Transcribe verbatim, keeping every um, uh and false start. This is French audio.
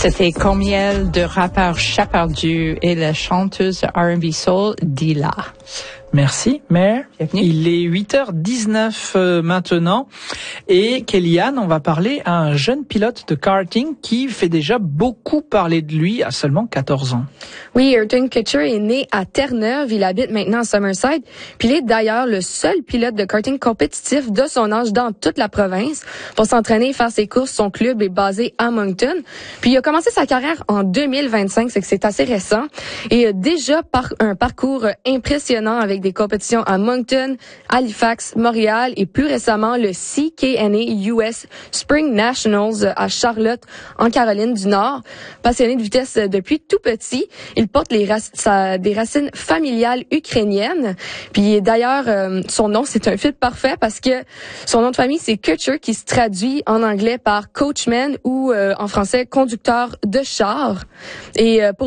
C'était Comiel de rappeur Chapardu et la chanteuse R and B Soul Dilla. Merci, Mère. Bienvenue. Il est huit heures dix-neuf euh, maintenant. Et Kellyanne, on va parler à un jeune pilote de karting qui fait déjà beaucoup parler de lui à seulement quatorze ans. Oui, Ayrton Kutcher est né à Terre-Neuve. Il habite maintenant à Summerside. Puis il est d'ailleurs le seul pilote de karting compétitif de son âge dans toute la province. Pour s'entraîner et faire ses courses, son club est basé à Moncton. Puis il a commencé sa carrière en deux mille vingt-cinq, c'est que c'est assez récent. Et a déjà par un parcours impressionnant avec des compétitions à Moncton, Halifax, Montréal et plus récemment le C K N A U S Spring Nationals à Charlotte, en Caroline du Nord. Passionné de vitesse depuis tout petit, il porte les rac- sa, des racines familiales ukrainiennes. Puis d'ailleurs, euh, son nom, c'est un fit parfait parce que son nom de famille, c'est Kutcher, qui se traduit en anglais par coachman ou euh, en français conducteur de char. Et euh, pour